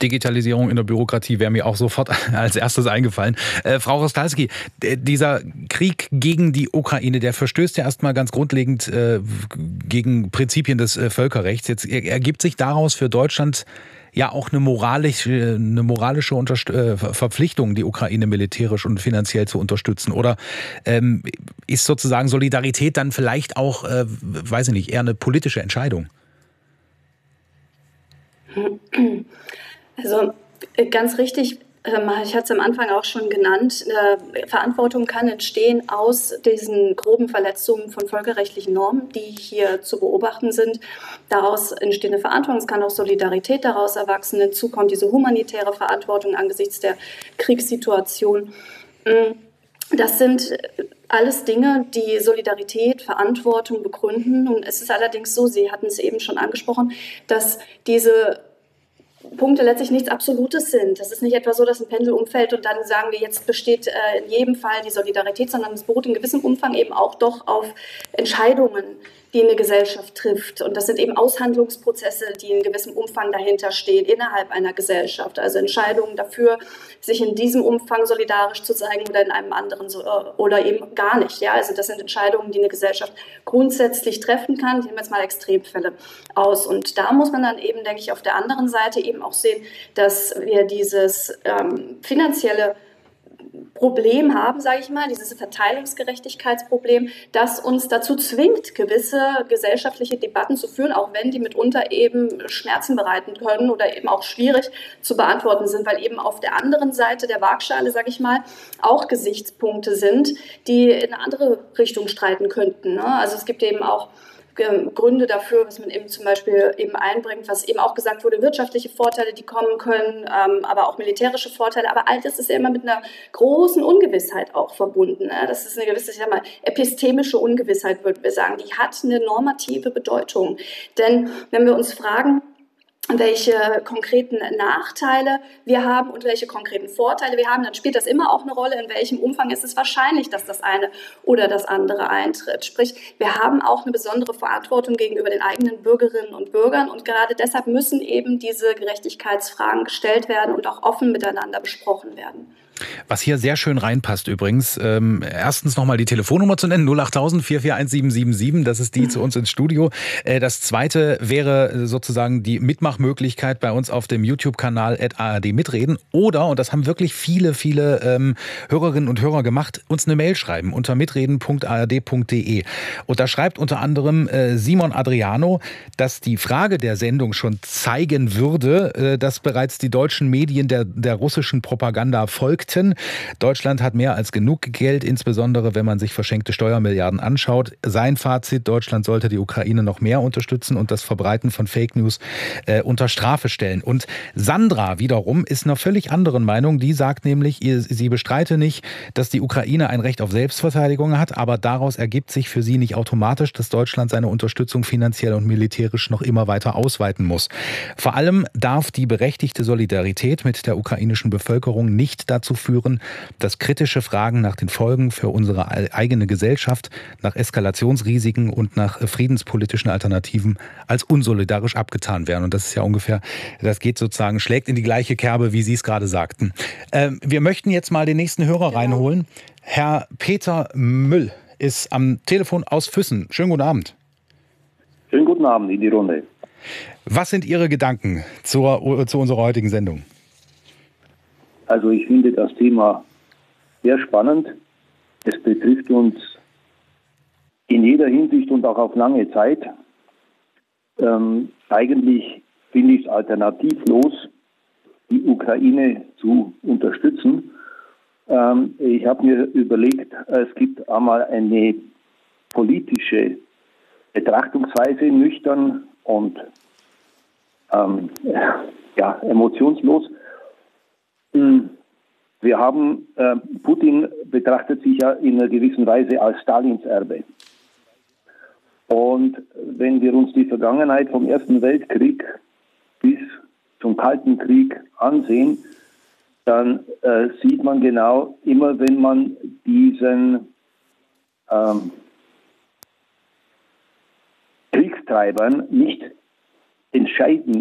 Digitalisierung in der Bürokratie wäre mir auch sofort als erstes eingefallen. Frau Rostalski, dieser Krieg gegen die Ukraine, der verstößt ja erstmal ganz grundlegend gegen Prinzipien des Völkerrechts. Jetzt ergibt sich daraus für Deutschland ja auch eine moralische Verpflichtung, die Ukraine militärisch und finanziell zu unterstützen. Oder ist sozusagen Solidarität dann vielleicht auch, weiß ich nicht, eher eine politische Entscheidung? Also ganz richtig, ich hatte es am Anfang auch schon genannt, Verantwortung kann entstehen aus diesen groben Verletzungen von völkerrechtlichen Normen, die hier zu beobachten sind. Daraus entsteht eine Verantwortung, es kann auch Solidarität daraus erwachsen. Hinzu kommt diese humanitäre Verantwortung angesichts der Kriegssituation. Das sind alles Dinge, die Solidarität, Verantwortung begründen. Und es ist allerdings so, Sie hatten es eben schon angesprochen, dass diese Punkte letztlich nichts Absolutes sind. Das ist nicht etwa so, dass ein Pendel umfällt und dann sagen wir, jetzt besteht in jedem Fall die Solidarität, sondern es beruht in gewissem Umfang eben auch doch auf Entscheidungen, die eine Gesellschaft trifft. Und das sind eben Aushandlungsprozesse, die in gewissem Umfang dahinter stehen, innerhalb einer Gesellschaft. Also Entscheidungen dafür, sich in diesem Umfang solidarisch zu zeigen oder in einem anderen oder eben gar nicht. Ja, also das sind Entscheidungen, die eine Gesellschaft grundsätzlich treffen kann. Ich nehme jetzt mal Extremfälle aus. Und da muss man dann eben, denke ich, auf der anderen Seite eben auch sehen, dass wir dieses finanzielle Problem haben, sage ich mal, dieses Verteilungsgerechtigkeitsproblem, das uns dazu zwingt, gewisse gesellschaftliche Debatten zu führen, auch wenn die mitunter eben Schmerzen bereiten können oder eben auch schwierig zu beantworten sind, weil eben auf der anderen Seite der Waagschale, sage ich mal, auch Gesichtspunkte sind, die in eine andere Richtung streiten könnten. Ne? Also es gibt eben auch Gründe dafür, was man eben zum Beispiel eben einbringt, was eben auch gesagt wurde, wirtschaftliche Vorteile, die kommen können, aber auch militärische Vorteile. Aber all das ist ja immer mit einer großen Ungewissheit auch verbunden. Ne? Das ist eine gewisse, ich sag mal, epistemische Ungewissheit, würden wir sagen. Die hat eine normative Bedeutung. Denn wenn wir uns fragen, welche konkreten Nachteile wir haben und welche konkreten Vorteile wir haben, dann spielt das immer auch eine Rolle, in welchem Umfang ist es wahrscheinlich, dass das eine oder das andere eintritt. Sprich, wir haben auch eine besondere Verantwortung gegenüber den eigenen Bürgerinnen und Bürgern und gerade deshalb müssen eben diese Gerechtigkeitsfragen gestellt werden und auch offen miteinander besprochen werden. Was hier sehr schön reinpasst übrigens, erstens nochmal die Telefonnummer zu nennen, 08000 441777, das ist die zu uns ins Studio. Das zweite wäre sozusagen die Mitmachmöglichkeit bei uns auf dem YouTube-Kanal @ARD mitreden oder, und das haben wirklich viele Hörerinnen und Hörer gemacht, uns eine Mail schreiben unter mitreden.ard.de. Und da schreibt unter anderem Simon Adriano, dass die Frage der Sendung schon zeigen würde, dass bereits die deutschen Medien der russischen Propaganda folgten. Deutschland hat mehr als genug Geld, insbesondere wenn man sich verschenkte Steuermilliarden anschaut. Sein Fazit: Deutschland sollte die Ukraine noch mehr unterstützen und das Verbreiten von Fake News unter Strafe stellen. Und Sandra wiederum ist einer völlig anderen Meinung. Die sagt nämlich, sie bestreite nicht, dass die Ukraine ein Recht auf Selbstverteidigung hat, aber daraus ergibt sich für sie nicht automatisch, dass Deutschland seine Unterstützung finanziell und militärisch noch immer weiter ausweiten muss. Vor allem darf die berechtigte Solidarität mit der ukrainischen Bevölkerung nicht dazu führen, dass kritische Fragen nach den Folgen für unsere eigene Gesellschaft, nach Eskalationsrisiken und nach friedenspolitischen Alternativen als unsolidarisch abgetan werden. Und das ist ja ungefähr, das geht sozusagen, schlägt in die gleiche Kerbe, wie Sie es gerade sagten. Wir möchten jetzt mal den nächsten Hörer reinholen. Herr Peter Müll ist am Telefon aus Füssen. Schönen guten Abend. Schönen guten Abend in die Runde. Was sind Ihre Gedanken zu unserer heutigen Sendung? Also ich finde das Thema sehr spannend. Es betrifft uns in jeder Hinsicht und auch auf lange Zeit. Eigentlich finde ich es alternativlos, die Ukraine zu unterstützen. Ich habe mir überlegt, es gibt einmal eine politische Betrachtungsweise, nüchtern und emotionslos. Wir haben, Putin betrachtet sich ja in einer gewissen Weise als Stalins Erbe. Und wenn wir uns die Vergangenheit vom Ersten Weltkrieg bis zum Kalten Krieg ansehen, dann sieht man genau, immer wenn man diesen Kriegstreibern nicht entscheiden